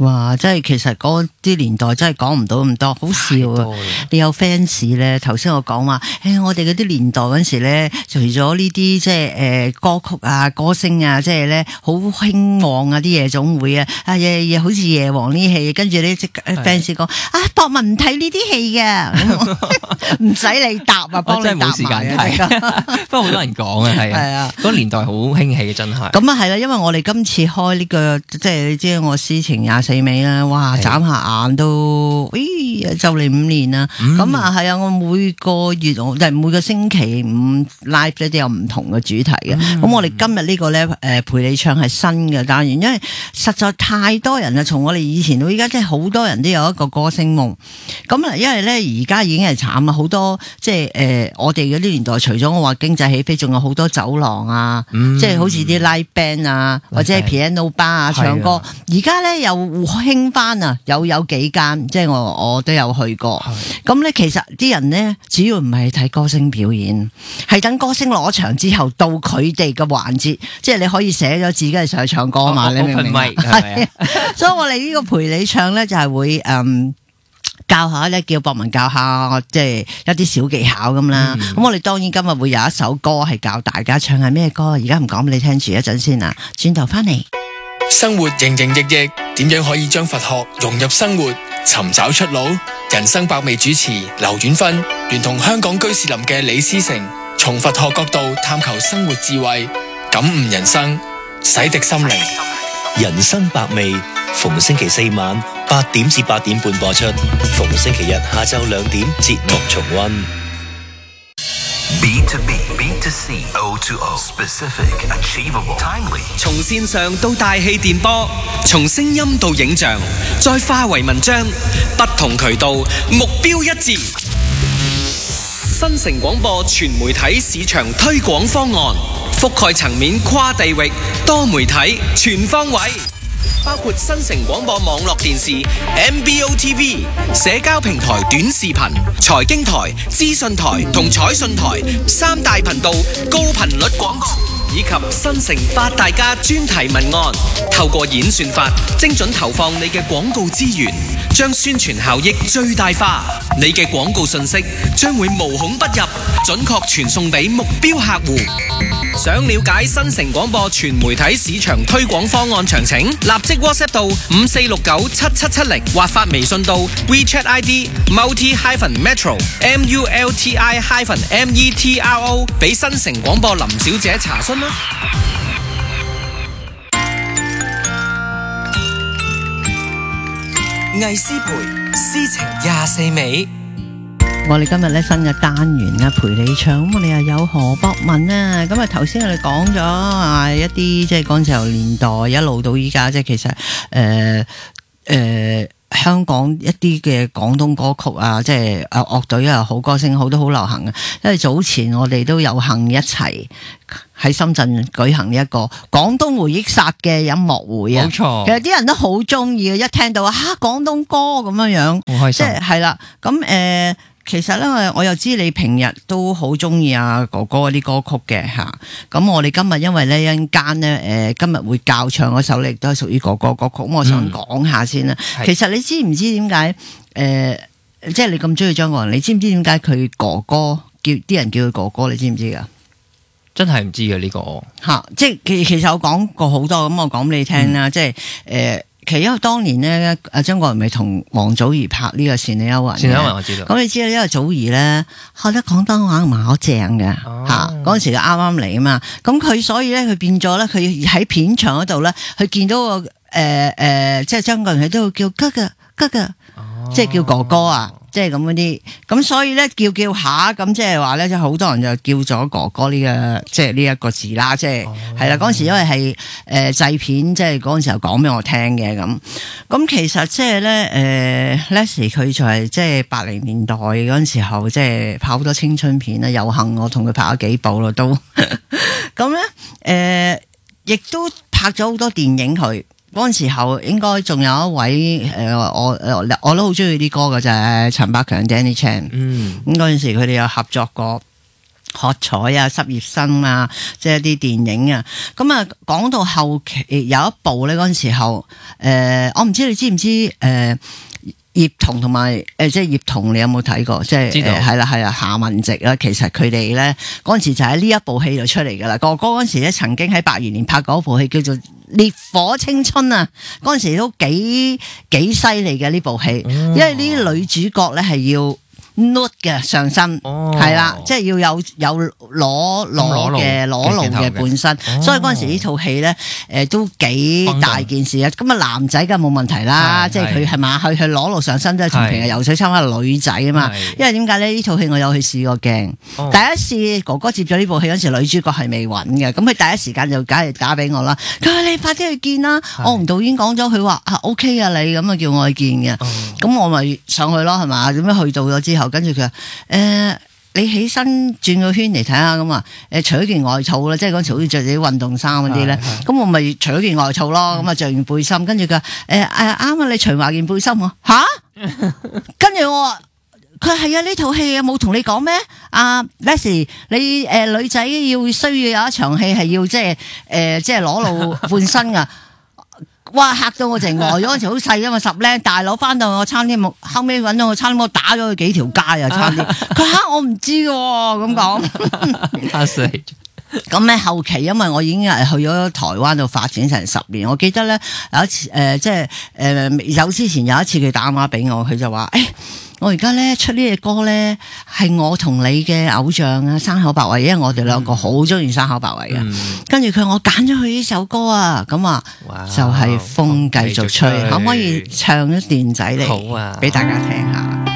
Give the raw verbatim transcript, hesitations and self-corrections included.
哇！真係其實嗰啲年代真係講唔到咁多，好笑啊！你有 fans 咧，頭先我講話，誒，我哋嗰啲年代嗰陣時咧，除咗呢啲即係誒歌曲啊、歌星啊，即係咧好興旺啊啲夜總會啊，啊夜夜好似夜王呢啲戲，跟住咧即 fans 講啊，博文唔睇呢啲戲嘅，唔使你答啊，幫你答埋啊！真係冇時間睇， 不過好多人講啊，係啊，係啊，嗰個年代好興起嘅，真係。咁啊係啦，因為我哋今次開呢個即係你知我詩情廿四味啦，哇！眨下眼都，咦，就嚟五年啦。咁啊係啊，我每個月我即係每個星期五 live 咧都有唔同嘅主題嘅。咁、嗯、我哋今日呢個咧誒陪你唱係新嘅單元，因為實在太多人啦，從我哋以前到依家，即係好多人都有一個歌星夢。咁啊，因為咧而家已經係慘啊，好多即係誒、呃、我哋嗰啲年代，除咗我話經濟起飛，仲有好多酒廊啊，嗯、即係好似啲 live band 啊，或者係 piano bar 啊唱歌。而家咧又興翻啊，有有幾間，即係我我都有去過。咁咧其實啲人咧，主要唔係睇歌星表演，係等歌星落場之後到佢哋嘅環節，即係你可以寫咗自己係上去唱歌嘛，哦、你明唔明？係，所以我哋呢個陪你唱咧就係會嗯。教下咧，叫博文教下，即係一啲小技巧咁啦。咁、嗯、我哋當然今日會有一首歌係教大家唱係咩歌，而家唔講俾你聽住一陣先啊，轉頭翻嚟。 生活營營役役，點樣可以將佛學融入生活，尋找出路？人生百味主持劉遠芬，聯同香港居士林嘅李思成，從佛學角度探求生活智慧，感悟人生，洗滌心靈。 人生百味，逢星期四晚八點至八點半播出，逢星期日下晝兩點節目重溫。 B to B, B to C, O to O, specific, achievable, timely。 從線上到大氣電波，從聲音到影像，再化為文章，不同渠道，目標一致。新城廣播全媒體市場推廣方案，覆蓋層面跨地域，多媒體全方位。包括新城廣播網絡電視 M B O T V、 社交平台短視頻、財經台、資訊台同彩訊台三大頻道高頻率廣告，以及新城八大家專題文案，透過演算法精準投放你嘅廣告資源，將宣傳效益最大化。你嘅廣告信息將會無孔不入，準確傳送俾目標客戶。想了解新城廣播全媒體市場推廣方案詳情，立即 WhatsApp 到五四六九七七七零，或發微信到 WeChat I D multi hyphen metro M U L T I hyphen M E T R O 俾新城廣播林小姐查詢啦。 魏思培詩情廿四味。 我哋今日咧新嘅單元啊，陪你唱。咁我哋又有何博文啊。咁啊頭先我哋講咗啊一啲即係嗰陣時候年代一路到依家，即係其實誒誒、呃呃、香港一啲嘅廣東歌曲啊，即係誒樂隊又好，歌星好都好流行啊。因為早前我哋都有幸一齊喺深圳舉行呢一個廣東回憶殺嘅音樂會啊。冇錯，其實啲人都好中意嘅，一聽到啊廣東歌咁樣樣，好開心。即係係啦，咁誒。呃其實咧，我又知你平日都好中意阿哥哥嗰啲歌曲嘅吓。咁我哋今日因為咧一陣間咧，誒今日會教唱嗰首，亦都係屬於哥哥歌曲。咁我想講下先啦。嗯、其實你知唔知點解誒，即係你咁中意張國榮，你知唔知點解佢哥哥叫啲人叫佢哥哥？你知唔知噶？ 真係唔知嘅呢、這個吓，即係其其實我講過好多，咁我講俾你聽啦。嗯、即係誒。呃其實因為當年咧，阿張國榮咪同王祖兒拍呢個《倩女幽魂》。倩女幽魂我知道。咁你知道呢個祖兒咧，學得廣東話唔係好正嘅吓，嗰陣時佢啱啱嚟啊嘛。咁佢所以咧，佢變咗咧，佢喺片場嗰度咧，佢見到個誒誒，即係張國榮佢都會叫哥哥哥哥，即係叫哥哥啊。即係咁嗰啲，咁所以咧叫叫下，咁即係話咧，就好多人就叫咗哥哥呢、這個，即係呢一個字啦，即係係啦。嗰陣時因為係誒製片，即係嗰陣時候講俾我聽嘅咁。咁其實即係咧，誒 Leslie 佢就係即係八零年代嗰陣時候，即係拍好多青春片啦。有幸我同佢拍咗幾部咯，都咁咧，誒亦都拍咗好多電影佢。嗰陣時候應該仲有一位誒、呃，我誒我都好中意啲歌嘅就係陳百強 Danny Chan。嗯，咁嗰陣時佢哋有合作過學彩啊、失業生啊，即係一啲電影啊。咁啊，講到後期有一部咧，嗰陣時候，誒、呃，我唔知你知唔知誒？呃葉童同埋誒，即係葉童，你有冇睇過？即係誒，係啦係啦，夏文汐啦，其實佢哋咧嗰陣時就喺呢一部戲度出嚟噶啦。哥哥嗰陣時咧，曾經喺八二年拍過一部戲叫做《烈火青春》啊，嗰陣時都幾幾犀利嘅呢部戲，因為呢啲女主角咧係要 nude 嘅上身，係啦、哦，即係要有有裸裸嘅裸露嘅本身，哦、所以嗰陣時呢套戲咧，誒、呃、都幾大件事啊！咁啊男仔梗係冇問題啦，即係佢係嘛，去去裸露上身，即係同平日游水參加女仔啊嘛。因為點解咧？呢套戲我有去試過鏡，哦、第一次哥哥接咗呢部戲嗰陣時，女主角係未揾嘅，咁佢第一時間就梗係打俾我啦。佢話你快啲去見啦！我同導演講咗，佢話啊 OK 啊你，咁啊叫我去見嘅，咁、哦、我咪上去咯，係嘛？咁樣去到咗之後。跟住佢話誒，你起身轉個圈嚟睇下咁啊！誒，除咗件外套啦，即係嗰時好似着啲運動衫嗰啲咧，咁我咪除咗件外套咯，咁啊着完背心，跟住佢話誒誒啱啊！你除埋件背心喎吓？跟住我話佢係啊，呢套戲有冇同你講咩？啊 Leslie 你誒、呃、女仔要需要有一場戲係要即係誒即係裸露半身噶。哇！嚇到我成呆咗，嗰時好細啊嘛，十零大佬翻到我餐廳冇，後尾揾到我餐廳，我打咗佢幾條街啊！差啲佢嚇我唔知嘅喎，咁講嚇死！咁咧後期因為我已經係去咗台灣度發展成十年，我記得咧有一次誒、呃，即係誒有之前有一次佢打電話俾我，佢就話誒。欸我而家咧出呢隻歌咧，係我同你嘅偶像啊，山口百惠，因為我哋兩個好中意山口百惠嘅。嗯、跟住佢我揀咗佢呢首歌啊，咁啊哇就係風繼續吹，可唔可以唱一段仔嚟俾大家聽下？